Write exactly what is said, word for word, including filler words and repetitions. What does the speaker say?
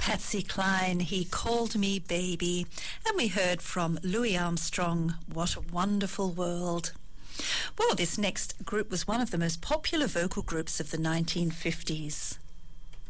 Patsy Cline, He Called Me Baby. And we heard from Louis Armstrong, What a Wonderful World. Well, this next group was one of the most popular vocal groups of the nineteen fifties.